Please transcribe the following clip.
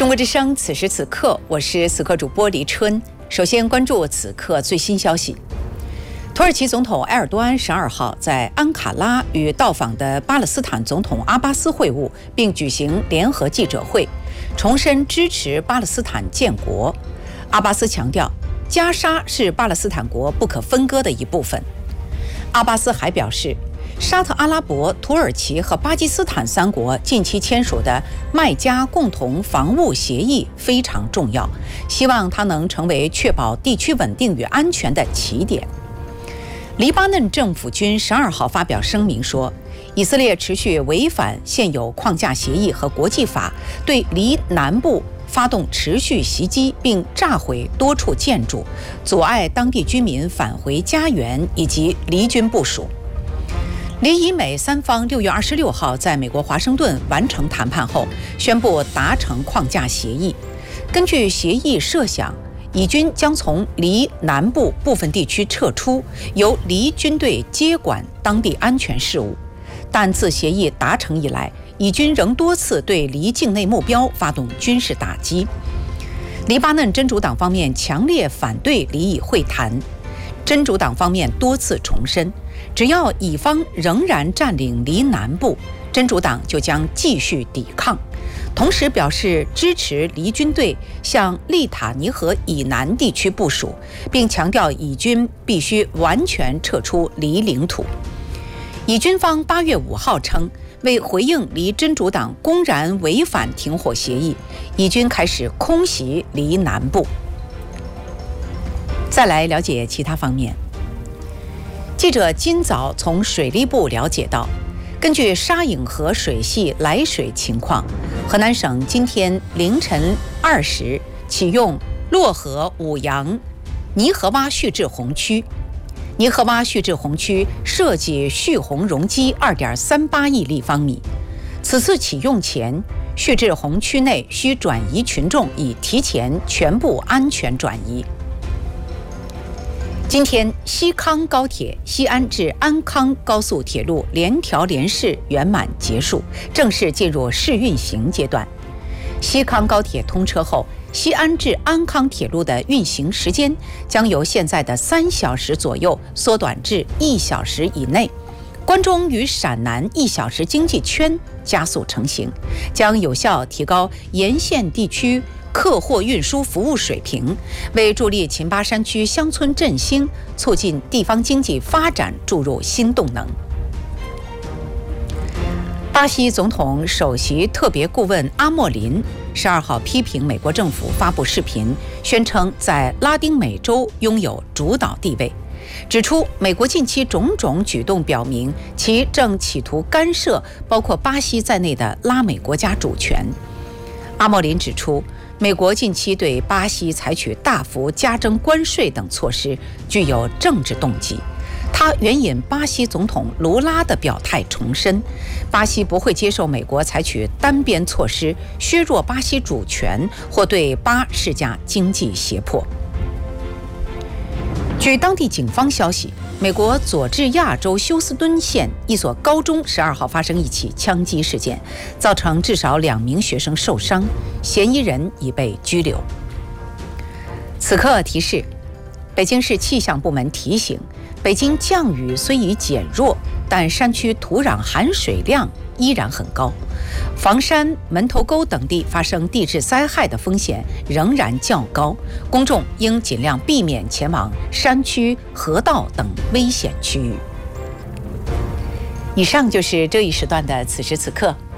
中国之声，此时此刻，我是此刻主播黎春。首先关注此刻最新消息。土耳其总统埃尔多安12号在安卡拉与到访的巴勒斯坦总统阿巴斯会晤，并举行联合记者会，重申支持巴勒斯坦建国。阿巴斯强调，加沙是巴勒斯坦国不可分割的一部分。阿巴斯还表示，沙特阿拉伯、土耳其和巴基斯坦3国近期签署的麦加共同防务协议非常重要，希望它能成为确保地区稳定与安全的起点。黎巴嫩政府军12号发表声明说，以色列持续违反现有框架协议和国际法，对黎南部发动持续袭击，并炸毁多处建筑，阻碍当地居民返回家园以及黎军部署。黎以美3方6月26号在美国华盛顿完成谈判后，宣布达成框架协议。根据协议设想，以军将从黎南部部分地区撤出，由黎军队接管当地安全事务。但自协议达成以来，以军仍多次对黎境内目标发动军事打击。黎巴嫩真主党方面强烈反对黎以会谈，真主党方面多次重申，只要以方仍然占领黎南部，真主党就将继续抵抗。同时表示支持黎军队向利塔尼河以南地区部署，并强调以军必须完全撤出黎领土。以军方8月5号称，为回应黎真主党公然违反停火协议，以军开始空袭黎南部。再来了解其他方面。记者今早从水利部了解到，根据沙引河水系来水情况，河南省今天凌晨2时启用漯河五杨泥河洼蓄滞洪区。泥河洼蓄滞洪区设计蓄洪容积2.38亿立方米。此次启用前，蓄滞洪区内需转移群众已提前全部安全转移。今天，西康高铁西安至安康高速铁路联调联试圆满结束，正式进入试运行阶段。西康高铁通车后，西安至安康铁路的运行时间将由现在的3小时左右缩短至1小时以内。关中与陕南1小时经济圈加速成型，将有效提高沿线地区客货运输服务水平，为助力秦巴山区乡村振兴、促进地方经济发展注入新动能。巴西总统首席特别顾问阿莫林12号批评美国政府发布视频，宣称在拉丁美洲拥有主导地位，指出美国近期种种举动表明其正企图干涉包括巴西在内的拉美国家主权。阿莫林指出，美国近期对巴西采取大幅加征关税等措施具有政治动机。他援引巴西总统卢拉的表态，重申巴西不会接受美国采取单边措施削弱巴西主权或对巴施加经济胁迫。据当地警方消息，美国佐治亚州休斯敦县一所高中12号发生一起枪击事件，造成至少2名学生受伤，嫌疑人已被拘留。此刻提示，北京市气象部门提醒，北京降雨虽已减弱，但山区土壤含水量依然很高，房山、门头沟等地发生地质灾害的风险仍然较高，公众应尽量避免前往山区、河道等危险区域。以上就是这一时段的此时此刻，